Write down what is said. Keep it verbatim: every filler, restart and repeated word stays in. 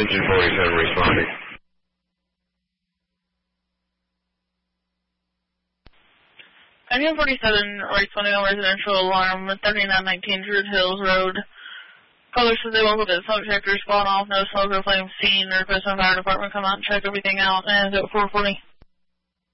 Engine forty-seven responding. Engine forty-seven responding on residential alarm thirty-nine nineteen Druid Hills Road. Caller says they woke up at smoke detector, spawn off, no smoke or flame seen. Request my fire department come out and check everything out. And it's at four forty.